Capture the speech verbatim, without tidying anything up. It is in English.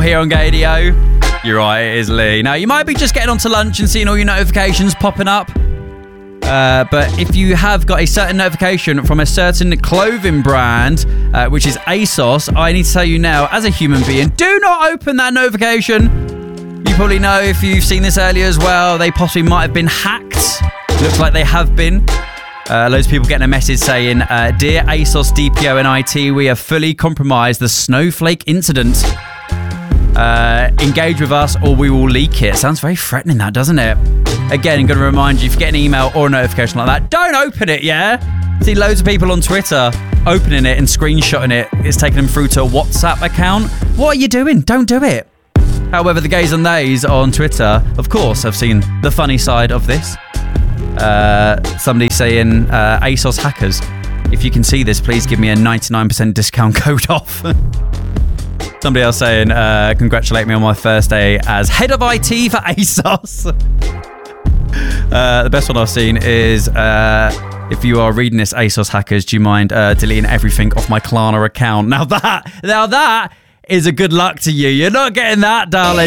here on Gadio. You're right, it is Lee. Now, you might be just getting onto lunch and seeing all your notifications popping up. Uh, but if you have got a certain notification from a certain clothing brand, uh, which is ASOS, I need to tell you now, as a human being, do not open that notification. You probably know, if you've seen this earlier as well, they possibly might have been hacked. Looks like they have been. Uh, loads of people getting a message saying, uh, Dear ASOS, D P O and I T, we have fully compromised the snowflake incident. Uh, engage with us or we will leak it. Sounds very threatening, that, doesn't it? Again, I'm going to remind you, if you get an email or a notification like that, don't open it, yeah? See loads of people on Twitter opening it and screenshotting it. It's taking them through to a WhatsApp account. What are you doing? Don't do it. However, the gays and theys on Twitter, of course, have seen the funny side of this. Uh, somebody saying, uh, ASOS hackers, if you can see this, please give me a ninety-nine percent discount code off. Somebody else saying, uh, congratulate me on my first day as head of I T for ASOS. uh, the best one I've seen is, uh, if you are reading this, ASOS hackers, do you mind uh, deleting everything off my Klarna account? Now that, now that is a good luck to you. You're not getting that, darling.